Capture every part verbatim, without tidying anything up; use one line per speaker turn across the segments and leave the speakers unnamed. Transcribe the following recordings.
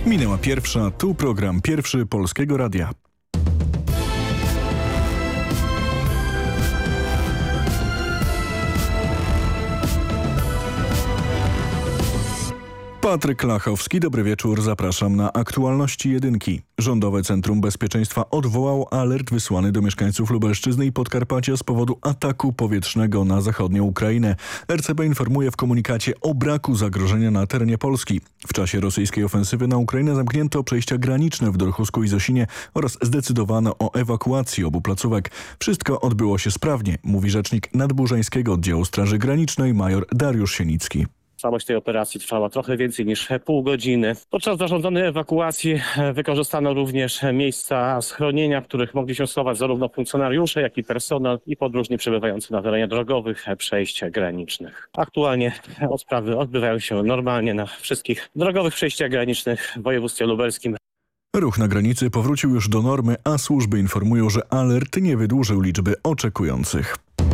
Minęła pierwsza, tu program Pierwszy Polskiego Radia. Patryk Lachowski, dobry wieczór, zapraszam na aktualności jedynki. Rządowe Centrum Bezpieczeństwa odwołało alert wysłany do mieszkańców Lubelszczyzny i Podkarpacia z powodu ataku powietrznego na zachodnią Ukrainę. R C B informuje w komunikacie o braku zagrożenia na terenie Polski. W czasie rosyjskiej ofensywy na Ukrainę zamknięto przejścia graniczne w Dorchusku i Zosinie oraz zdecydowano o ewakuacji obu placówek. Wszystko odbyło się sprawnie, mówi rzecznik Nadburzańskiego Oddziału Straży Granicznej major Dariusz Sienicki.
Całość tej operacji trwała trochę więcej niż pół godziny. Podczas zarządzonej ewakuacji wykorzystano również miejsca schronienia, w których mogli się schować zarówno funkcjonariusze, jak i personel i podróżni przebywający na terenie drogowych przejść granicznych. Aktualnie odprawy odbywają się normalnie na wszystkich drogowych przejściach granicznych w województwie lubelskim.
Ruch na granicy powrócił już do normy, a służby informują, że alert nie wydłużył liczby oczekujących.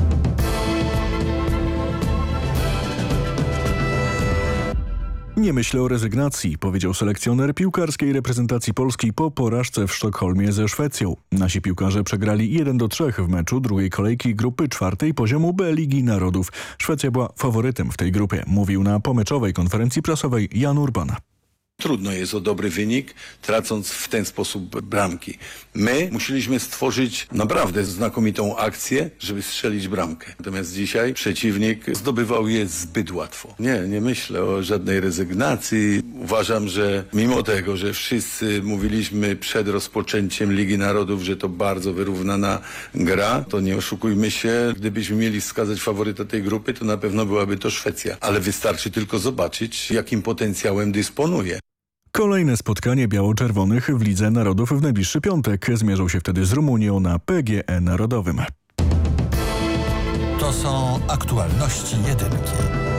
Nie myślę o rezygnacji, powiedział selekcjoner piłkarskiej reprezentacji Polski po porażce w Sztokholmie ze Szwecją. Nasi piłkarze przegrali jeden do trzech w meczu drugiej kolejki grupy czwartej poziomu B Ligi Narodów. Szwecja była faworytem w tej grupie, mówił na pomeczowej konferencji prasowej Jan Urban.
Trudno jest o dobry wynik, tracąc w ten sposób bramki. My musieliśmy stworzyć naprawdę znakomitą akcję, żeby strzelić bramkę. Natomiast dzisiaj przeciwnik zdobywał je zbyt łatwo. Nie, nie myślę o żadnej rezygnacji. Uważam, że mimo tego, że wszyscy mówiliśmy przed rozpoczęciem Ligi Narodów, że to bardzo wyrównana gra, to nie oszukujmy się, gdybyśmy mieli wskazać faworyta tej grupy, to na pewno byłaby to Szwecja. Ale wystarczy tylko zobaczyć, jakim potencjałem dysponuje.
Kolejne spotkanie biało-czerwonych w Lidze Narodów w najbliższy piątek. Zmierzą się wtedy z Rumunią na P G E Narodowym.
To są aktualności jedynki.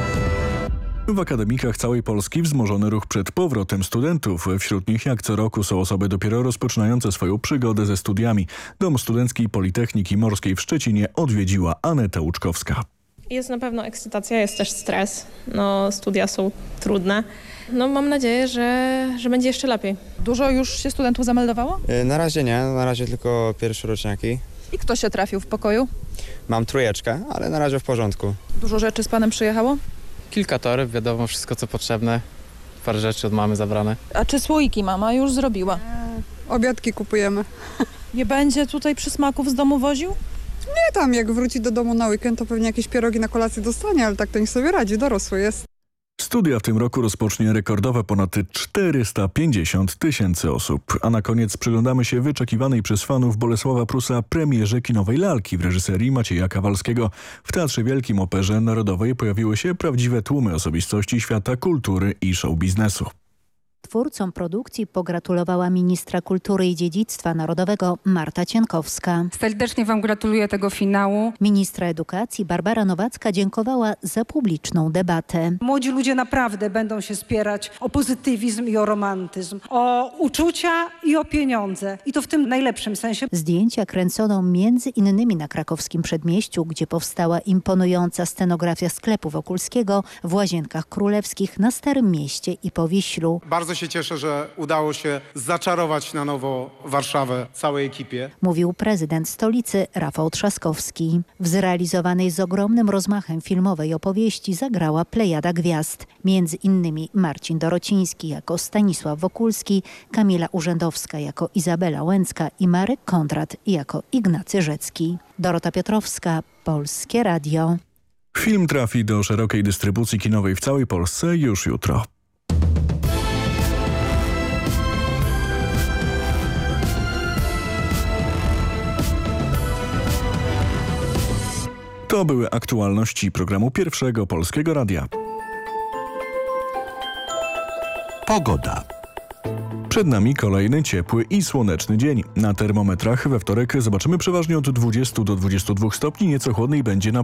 W akademikach całej Polski wzmożony ruch przed powrotem studentów. Wśród nich jak co roku są osoby dopiero rozpoczynające swoją przygodę ze studiami. Dom Studencki Politechniki Morskiej w Szczecinie odwiedziła Aneta Łuczkowska.
Jest na pewno ekscytacja, jest też stres. No, studia są trudne. No, mam nadzieję, że, że będzie jeszcze lepiej.
Dużo już się studentów zameldowało?
Na razie nie, na razie tylko pierwszoroczniaki.
I kto się trafił w pokoju?
Mam trójeczkę, ale na razie w porządku.
Dużo rzeczy z panem przyjechało?
Kilka toreb, wiadomo, wszystko co potrzebne. Parę rzeczy od mamy zabrane.
A czy słoiki mama już zrobiła?
Eee, obiadki kupujemy.
Nie będzie tutaj przysmaków z domu woził?
Nie, tam jak wróci do domu na weekend, to pewnie jakieś pierogi na kolację dostanie, ale tak to niech sobie radzi, dorosły jest.
Studia w tym roku rozpocznie rekordowe ponad czterysta pięćdziesiąt tysięcy osób. A na koniec przyglądamy się wyczekiwanej przez fanów Bolesława Prusa premierze kinowej lalki w reżyserii Macieja Kawalskiego. W Teatrze Wielkim Operze Narodowej pojawiły się prawdziwe tłumy osobistości świata kultury i show biznesu.
Twórcom produkcji pogratulowała ministra kultury i dziedzictwa narodowego Marta Cienkowska.
Serdecznie Wam gratuluję tego finału.
Ministra edukacji Barbara Nowacka dziękowała za publiczną debatę.
Młodzi ludzie naprawdę będą się spierać o pozytywizm i o romantyzm, o uczucia i o pieniądze. I to w tym najlepszym sensie.
Zdjęcia kręcono między innymi na krakowskim Przedmieściu, gdzie powstała imponująca scenografia sklepu Wokulskiego, w Łazienkach Królewskich, na Starym Mieście i Powiślu.
Bardzo się cieszę, że udało się zaczarować na nowo Warszawę całej ekipie.
Mówił prezydent stolicy Rafał Trzaskowski. W zrealizowanej z ogromnym rozmachem filmowej opowieści zagrała plejada gwiazd. Między innymi Marcin Dorociński jako Stanisław Wokulski, Kamila Urzędowska jako Izabela Łęcka i Marek Kondrat jako Ignacy Rzecki. Dorota Piotrowska, Polskie Radio.
Film trafi do szerokiej dystrybucji kinowej w całej Polsce już jutro. To były aktualności programu Pierwszego Polskiego Radia.
Pogoda.
Przed nami kolejny ciepły i słoneczny dzień. Na termometrach we wtorek zobaczymy przeważnie od dwudziestu do dwudziestu dwóch stopni, nieco chłodniej będzie na